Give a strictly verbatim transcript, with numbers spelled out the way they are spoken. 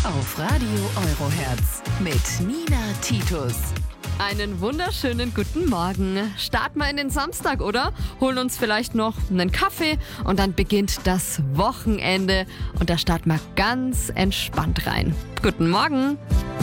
Auf Radio Eurohertz mit Nina Titus. Einen wunderschönen guten Morgen. Starten wir in den Samstag, oder? Holen uns vielleicht noch einen Kaffee und dann beginnt das Wochenende und da starten wir ganz entspannt rein. Guten Morgen.